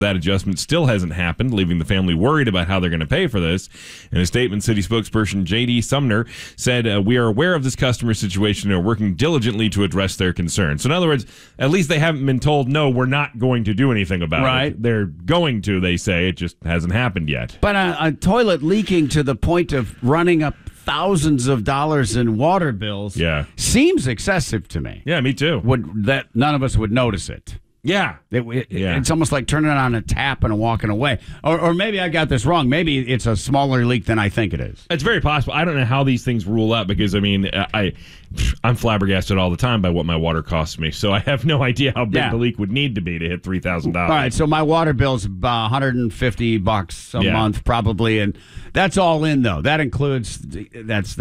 That adjustment still hasn't happened, leaving the family worried about how they're going to pay for this. In a statement, city spokesperson J.D. Sumner said, we are aware of this customer situation and are working diligently to address their concerns. So in other words, at least they haven't been told, no, we're not going to do anything about it. They're going to, they say. It just hasn't happened yet. But a toilet leaking to the point of running up thousands of dollars in water bills seems excessive to me. Yeah, me too. That none of us would notice it. Yeah. It's almost like turning on a tap and walking away. Or maybe I got this wrong. Maybe it's a smaller leak than I think it is. It's very possible. I don't know how these things rule out because, I mean, I'm flabbergasted all the time by what my water costs me. So I have no idea how big the leak would need to be to hit $3,000. All right, so my water bill's about $150 a month probably, and that's all in, though. That includes, that's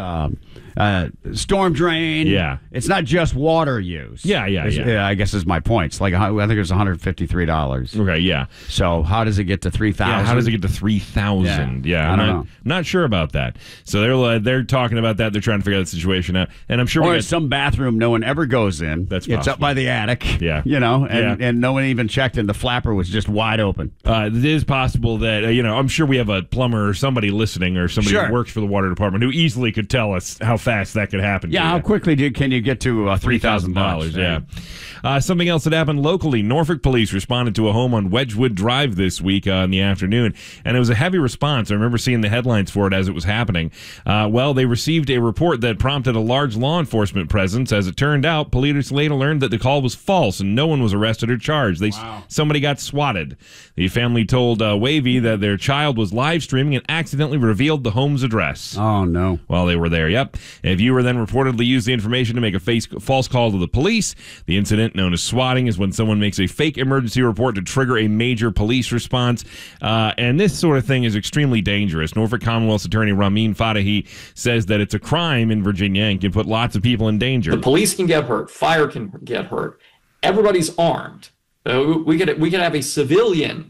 storm drain. Yeah. It's not just water use. Yeah. I guess is my point. It's like, I think it was $153. Okay, yeah. So how does it get to $3,000? Yeah, how does it get to $3,000? Yeah, I don't know. Not sure about that. So they're talking about that. They're trying to figure out the situation out. And I'm sure or some bathroom no one ever goes in. That's possible. It's up by the attic. Yeah. And no one even checked, and the flapper was just wide open. It is possible that, I'm sure we have a plumber or somebody listening or somebody who works for the water department who easily could tell us how fast that could happen. Yeah, how quickly can you get to $3,000? Yeah. Something else that happened locally. Norfolk police responded to a home on Wedgwood Drive this week in the afternoon, and it was a heavy response. I remember seeing the headlines for it as it was happening. They received a report that prompted a large law enforcement presence. As it turned out, police later learned that the call was false and no one was arrested or charged. Somebody got swatted. The family told Wavy that their child was live streaming and accidentally revealed the home's address. Oh, no. While they were there, yep. A viewer then reportedly used the information to make a false call to the police. The incident, known as swatting, is when someone makes a fake emergency report to trigger a major police response. And this sort of thing is extremely dangerous. Norfolk Commonwealth's attorney Ramin Fadahi says that it's a crime in Virginia and can put lots of people in danger. The police can get hurt. Fire can get hurt. Everybody's armed. We could have a civilian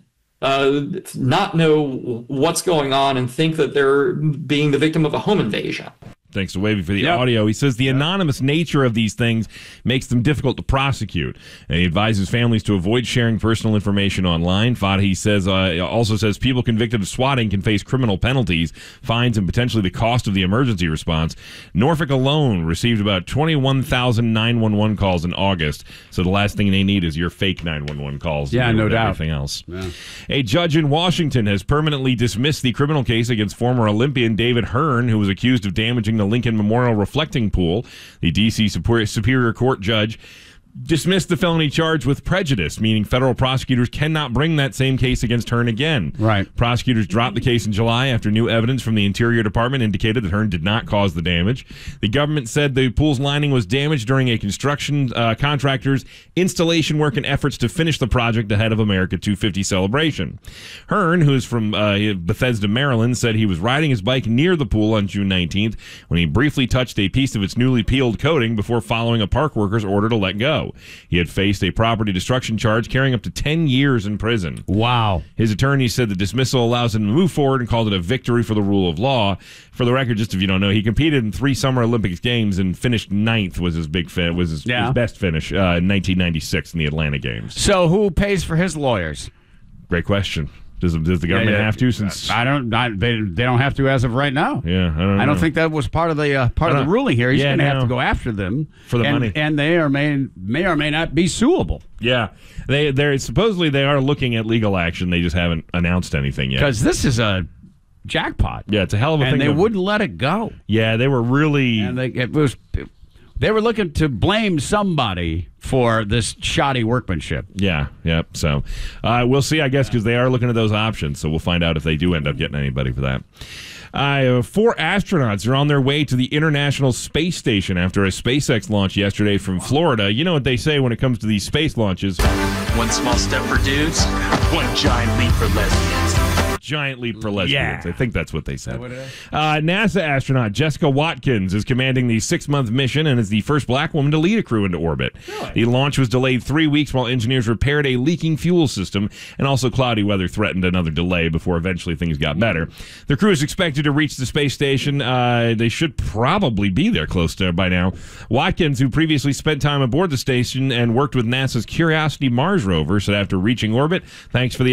not know what's going on and think that they're being the victim of a home invasion. Thanks to Wavy for the audio. He says the anonymous nature of these things makes them difficult to prosecute, and he advises families to avoid sharing personal information online. Fadahi says also says people convicted of swatting can face criminal penalties, fines, and potentially the cost of the emergency response. Norfolk alone received about 21,000 911 calls in August, so the last thing they need is your fake 911 calls. Yeah, no doubt. Everything else. Yeah. A judge in Washington has permanently dismissed the criminal case against former Olympian David Hearn, who was accused of damaging the Lincoln Memorial reflecting pool. The D.C. Superior Court judge dismissed the felony charge with prejudice, meaning federal prosecutors cannot bring that same case against Hearn again. Right. Prosecutors dropped the case in July after new evidence from the Interior Department indicated that Hearn did not cause the damage. The government said the pool's lining was damaged during a construction contractor's installation work and efforts to finish the project ahead of America 250 celebration. Hearn, who is from Bethesda, Maryland, said he was riding his bike near the pool on June 19th when he briefly touched a piece of its newly peeled coating before following a park worker's order to let go. He had faced a property destruction charge carrying up to 10 years in prison. Wow. His attorney said the dismissal allows him to move forward and called it a victory for the rule of law. For the record, just if you don't know, he competed in 3 Summer Olympics Games and finished 9th was his his best finish in 1996 in the Atlanta Games. So who pays for his lawyers? Great question. Does the government have to? Since they don't have to as of right now. Yeah, I don't think that was part of the ruling here. He's going to have to go after them for the money, and they may or may not be suable. Yeah, they're supposedly they are looking at legal action. They just haven't announced anything yet. Because this is a jackpot. Yeah, it's a hell of a thing. And they wouldn't let it go. Yeah, they were really. And they were looking to blame somebody for this shoddy workmanship. Yeah, yep. So we'll see, I guess, because they are looking at those options. So we'll find out if they do end up getting anybody for that. 4 astronauts are on their way to the International Space Station after a SpaceX launch yesterday from Florida. You know what they say when it comes to these space launches. One small step for dudes, one giant leap for lesbians. giant leap for lesbians. Yeah. I think that's what they said. Is that what it is? NASA astronaut Jessica Watkins is commanding the 6-month mission and is the first black woman to lead a crew into orbit. Really? The launch was delayed 3 weeks while engineers repaired a leaking fuel system, and also cloudy weather threatened another delay before eventually things got better. The crew is expected to reach the space station. They should probably be there close to by now. Watkins, who previously spent time aboard the station and worked with NASA's Curiosity Mars rover, said after reaching orbit, "Thanks for the